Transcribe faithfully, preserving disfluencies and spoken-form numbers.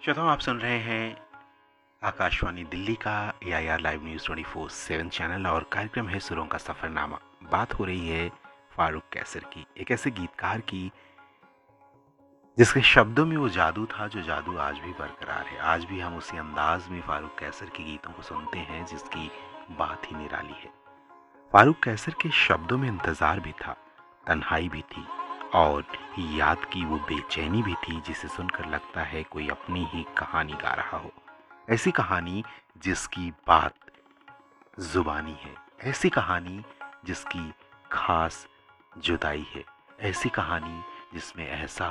श्रोताओं, आप सुन रहे हैं आकाशवाणी दिल्ली का ए I R live news twenty four seven channel और कार्यक्रम है सुरों का सफ़रनामा। बात हो रही है फारूक कैसर की, एक ऐसे गीतकार की जिसके शब्दों में वो जादू था जो जादू आज भी बरकरार है। आज भी हम उसी अंदाज में फारूक कैसर के गीतों को सुनते हैं जिसकी बात ही निराली है। फारूक कैसर के शब्दों में इंतज़ार भी था, तन्हाई भी थी और याद की वो बेचैनी भी थी जिसे सुनकर लगता है कोई अपनी ही कहानी गा रहा हो। ऐसी कहानी जिसकी बात जुबानी है, ऐसी कहानी जिसकी खास जुदाई है, ऐसी कहानी जिसमें एहसास